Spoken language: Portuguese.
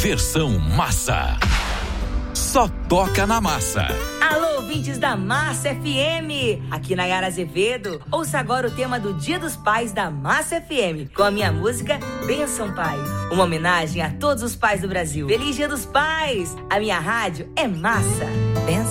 versão massa. Só toca na Massa. Alô, ouvintes da Massa FM. Aqui Nayara Azevedo. Ouça agora o tema do Dia dos Pais da Massa FM, com a minha música Bênção Pai. Uma homenagem a todos os pais do Brasil. Feliz Dia dos Pais. A minha rádio é Massa. Bênção.